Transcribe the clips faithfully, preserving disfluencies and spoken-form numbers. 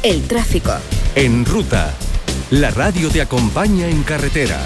El tráfico. En Ruta, la radio te acompaña en carretera.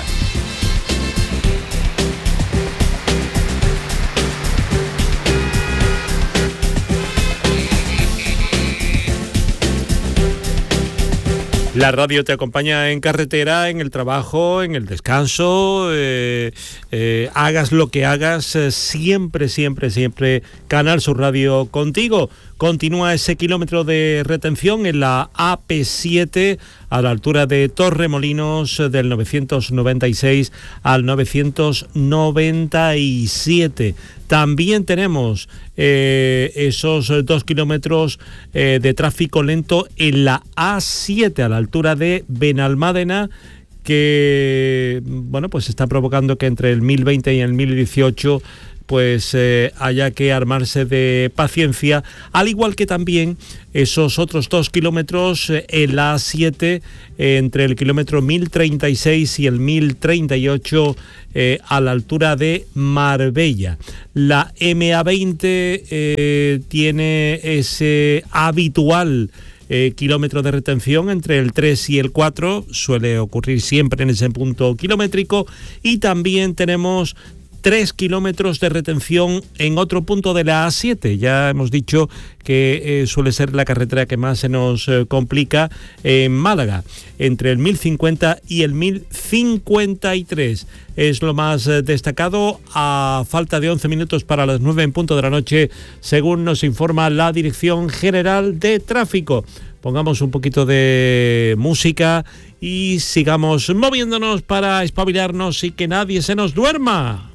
La radio te acompaña en carretera, en el trabajo, en el descanso, eh, eh, hagas lo que hagas, eh, siempre, siempre, siempre Canal Sur Radio contigo. Continúa ese kilómetro de retención en la A P siete a la altura de Torremolinos, del novecientos noventa y seis al novecientos noventa y siete. También tenemos eh, esos dos kilómetros eh, de tráfico lento en la A siete a la altura de Benalmádena, que bueno, pues está provocando que entre el mil veinte y el mil dieciocho pues eh, haya que armarse de paciencia, al igual que también esos otros dos kilómetros eh, en la A siete eh, entre el kilómetro mil treinta y seis y el mil treinta y ocho eh, a la altura de Marbella. La M A veinte eh, tiene ese habitual Eh, kilómetro de retención entre el tres y el cuatro, suele ocurrir siempre en ese punto kilométrico, y también tenemos tres kilómetros de retención en otro punto de la A siete. Ya hemos dicho que eh, suele ser la carretera que más se nos eh, complica en Málaga, entre el mil cincuenta y el mil cincuenta y tres. Es lo más eh, destacado, a falta de once minutos para las nueve en punto de la noche, según nos informa la Dirección General de Tráfico. Pongamos un poquito de música y sigamos moviéndonos para espabilarnos y que nadie se nos duerma.